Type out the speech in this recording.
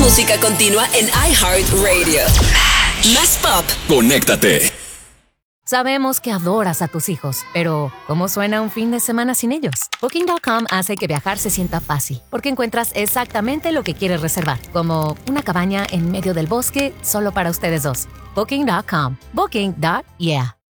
música continua en iHeartRadio. Más pop. Conéctate. Sabemos que adoras a tus hijos, pero ¿cómo suena un fin de semana sin ellos? Booking.com hace que viajar se sienta fácil, porque encuentras exactamente lo que quieres reservar, como una cabaña en medio del bosque solo para ustedes dos. Booking.com. Booking.yeah.